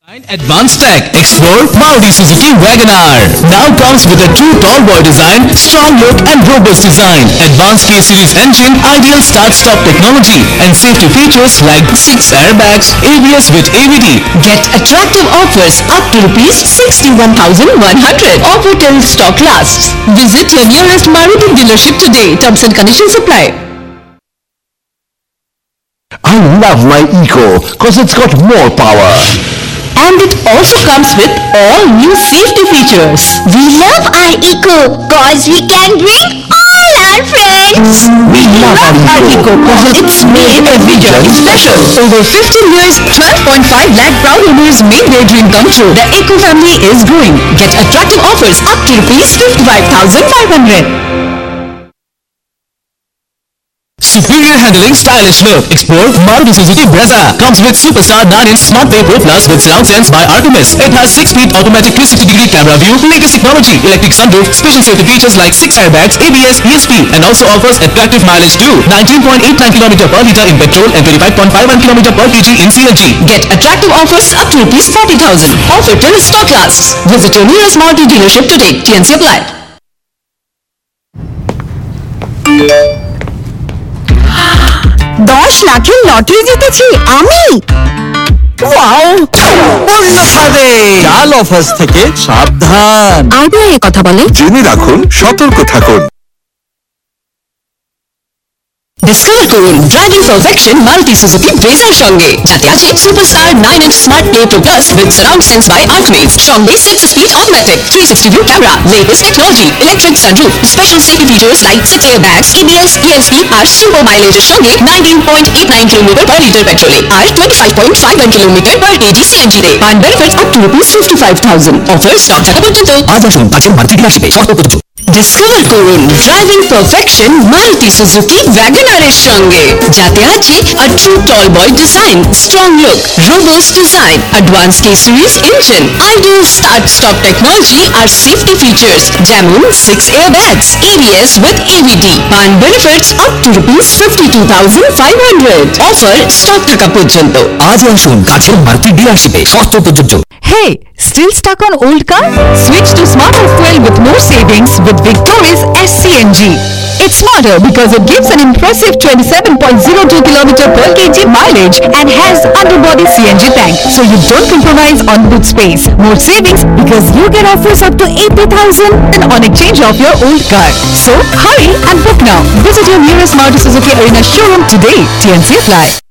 Advanced Tech. Explore Maruti Suzuki WagonR. Now comes with a true tall boy design, strong look and robust design. Advanced K-Series engine, ideal start-stop technology and safety features like 6 airbags, ABS with ABD. Get attractive offers up to rupees 61,100. Offer till stock lasts. Visit your nearest Maruti dealership today. Terms and conditions apply. I love my Eco because it's got more power. And it also comes with all new safety features. We love our Eco cause we can bring all our friends. We love our Eco cause it's made every journey special. Over 15 years, 12.5 lakh proud owners made their dream come true. The Eco family is growing. Get attractive offers up to rupees 55,500. Superior handling, stylish look. Explore Maruti Suzuki Brezza. Comes with Superstar 9-inch Smart Pay Pro Plus with Surround Sense by Artemis. It has 6-speed automatic 360-degree camera view, latest technology, electric sunroof, special safety features like 6 airbags, ABS, ESP, and also offers attractive mileage too. 19.89 km per litre in petrol and 25.51 km per kg in CNG. Get attractive offers up to rupees 40,000. Offer till stock lasts. Visit your nearest Maruti dealership today. TNC apply. 10 লাখের lottery জিতেছি আমি। Wow! পূর্ণ ফাঁদে জাল offers থেকে সাবধান। RBI কথা বলে, জেনে রাখুন, সতর্ক থাকুন। ডিসকভার করুন ড্রাইভিং পারফেকশন মারুতি সুজুকি ব্রেজার সঙ্গে, যাতে আছে superstar 9-inch smart play pro plus with surround sense by আর্টমিজ, সঙ্গে 6-speed automatic 360 view camera, latest technology, electric sunroof, special safety features like 6 airbags, ABS, ESP আর সুপার মাইলেজের সঙ্গে 19.89 km per litre পেট্রোলে আর 25.51 km per kg CNG তে। and benefits up to rupees 55,000. Offer stock থাকা পর্যন্ত। আজ আসুন কাছের মারুতি ডিলারশিপে শর্ত প্রযোজ্য। ডিসকভার করুন ড্রাইভিং পারফেকশন মারুতি সুজুকি WagonR-এর সঙ্গে, যাতে আছে a true tall boy design, strong look, robust design, advanced K-Series engine, ideal start-stop technology R safety features যেমন 6 airbags, ABS with ABD, and benefits up to rupees 52,500. Offer stock থাকা পর্যন্ত। আজ আসুন কাছের মারুতি ডিলারশিপে শর্ত প্রযোজ্য। Hey, still stuck on old car? Switch to smarter fuel with more savings with Victoria's SCNG. It's smarter because it gives an impressive 27.02 km per kg mileage and has underbody CNG tank, so you don't compromise on boot space. More savings because you get offers up to 80,000 on exchange of your old car. So hurry and book now. Visit your nearest Maruti Suzuki Arena showroom today. TNC apply.